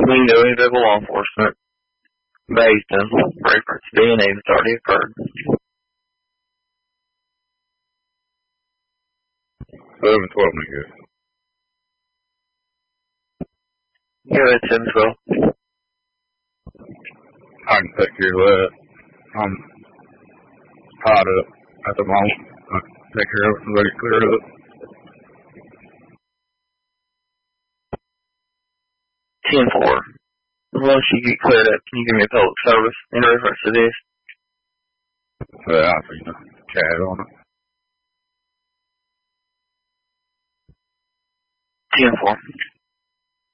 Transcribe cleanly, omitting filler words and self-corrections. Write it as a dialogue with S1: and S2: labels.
S1: Wingo vehicle law enforcement. Basin. Reference DNA that's already occurred.
S2: 712, nigga.
S1: You're at 712.
S2: I can take care of that. I'm tied up at the moment. I can take care of it and let it clear up.
S1: 10-4. Once you get cleared up, can you give me a public service in reference to this?
S2: Yeah, I seen a cat on it.
S1: 10-4.